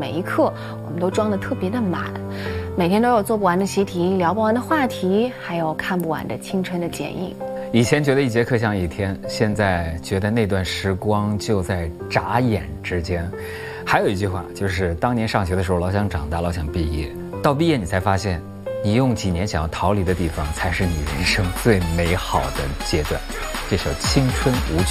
每一课我们都装得特别的满，每天都有做不完的习题、聊不完的话题，还有看不完的青春的剪影。 以前觉得一节课像一天，现在觉得那段时光就在眨眼之间。还有一句话，就是当年上学的时候老想长大，老想毕业，到毕业你才发现，你用几年想要逃离的地方，才是你人生最美好的阶段。这首《青春无惧》。